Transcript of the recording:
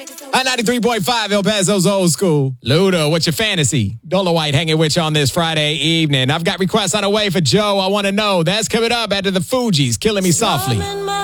At 93.5 El Paso's Old School. Luda, what's your fantasy? Dola White hanging with you on this Friday evening. I've got requests on the way for Joe. I Want to Know. That's coming up after the Fugees, Killing Me Softly.